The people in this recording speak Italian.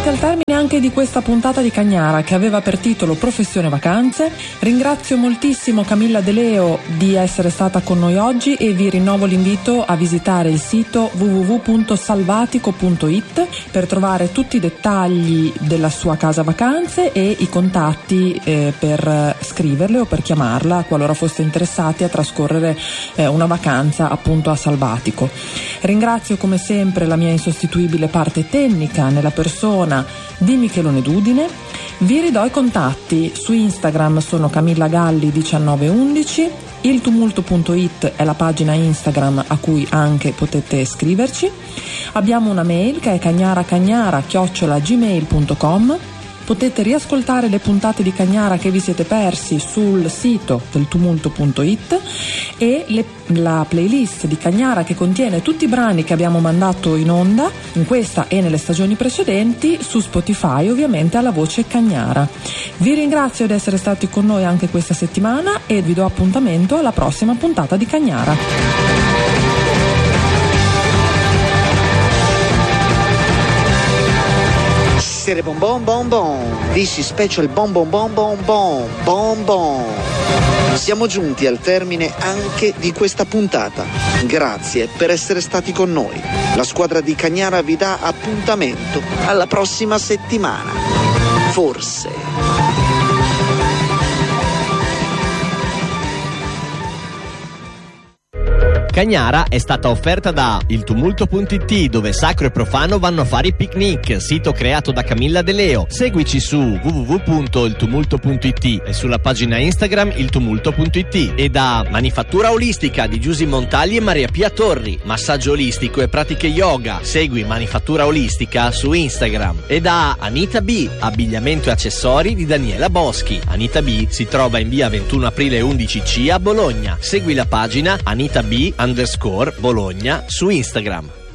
al termine anche di questa puntata di Cagnara, che aveva per titolo Professione Vacanze. Ringrazio moltissimo Camilla De Leo di essere stata con noi oggi e vi rinnovo l'invito a visitare il sito www.salvatico.it per trovare tutti i dettagli della sua casa vacanze e i contatti per scriverle o per chiamarla qualora foste interessati a trascorrere una vacanza appunto a Salvatico. Ringrazio come sempre la mia insostituibile parte tecnica nella persona di Michelone Dudine. Vi ridò i contatti: su Instagram sono Camilla Galli 1911, iltumulto.it è la pagina Instagram a cui anche potete scriverci. Abbiamo una mail che è cagnaracagnara@gmail.com. Potete riascoltare le puntate di Cagnara che vi siete persi sul sito del tumulto.it e la playlist di Cagnara, che contiene tutti i brani che abbiamo mandato in onda in questa e nelle stagioni precedenti, su Spotify, ovviamente alla voce Cagnara. Vi ringrazio di essere stati con noi anche questa settimana e vi do appuntamento alla prossima puntata di Cagnara. Bon bon bon bon. This is special bon bon bon bon bon bon bon. Siamo giunti al termine anche di questa puntata. Grazie per essere stati con noi. La squadra di Cagnara vi dà appuntamento alla prossima settimana. Forse. Cagnara è stata offerta da iltumulto.it, dove sacro e profano vanno a fare i picnic, sito creato da Camilla De Leo. Seguici su www.iltumulto.it e sulla pagina Instagram iltumulto.it. E da Manifattura Olistica di Giusy Montagli e Maria Pia Torri, massaggio olistico e pratiche yoga. Segui Manifattura Olistica su Instagram. E da Anita B, abbigliamento e accessori di Daniela Boschi. Anita B si trova in via 21 aprile 11C a Bologna. Segui la pagina Anita B _ Bologna su Instagram.